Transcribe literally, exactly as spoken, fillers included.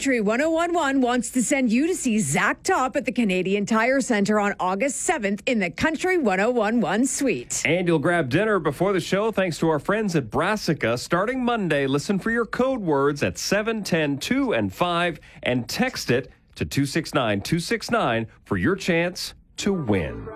Country ten eleven wants to send you to see Zach Top at the Canadian Tire Centre on August seventh in the Country ten eleven suite. And you'll grab dinner before the show thanks to our friends at Brassica. Starting Monday, listen for your code words at seven, ten, two, and five and text it to two six nine two six nine for your chance to win.